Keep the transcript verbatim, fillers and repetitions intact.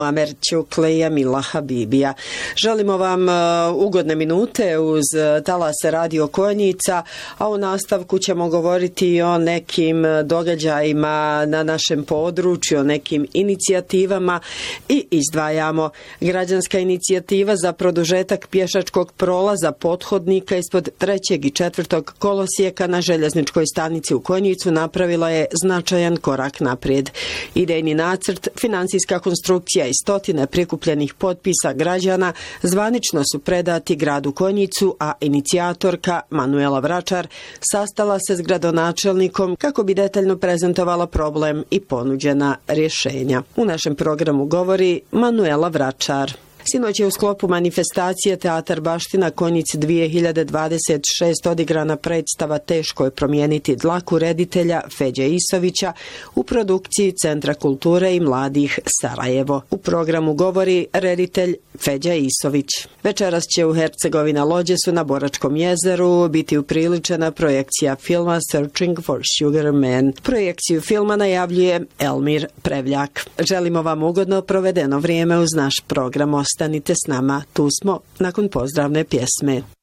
Amer Ćukle i Amila Habibija. Želimo vam ugodne minute uz talase Radio Konjica, a u nastavku ćemo govoriti o nekim događajima na našem području, o nekim inicijativama i izdvajamo građanska inicijativa za produžetak pješačkog prolaza pothodnika ispod trećeg i četvrtog kolosijeka na željezničkoj stanici u Konjicu napravila je značajan korak naprijed. Idejni nacrt, financijska konstrukcija i stotine prikupljenih potpisa građana zvanično su predati gradu Konjicu, a inicijatorka Manuela Vračar sastala se s gradonačelnikom kako bi detaljno prezentovala problem i ponuđena rješenja. U našem programu govori Manuela Vračar. Sinoć je u sklopu manifestacije Teatar Baština Konjic dvije hiljade dvadeset šest odigrana predstava Teško je promijeniti dlaku reditelja Feđe Isovića u produkciji Centra kulture i mladih Sarajevo. U programu govori reditelj Feđa Isović. Večeras će u Hercegovina Lođesu na Boračkom jezeru biti upriličena projekcija filma Searching for Sugar Man. Projekciju filma najavljuje Elmir Prevljak. Želimo vam ugodno provedeno vrijeme uz naš program. Ostanite s nama, tu smo nakon pozdravne pjesme.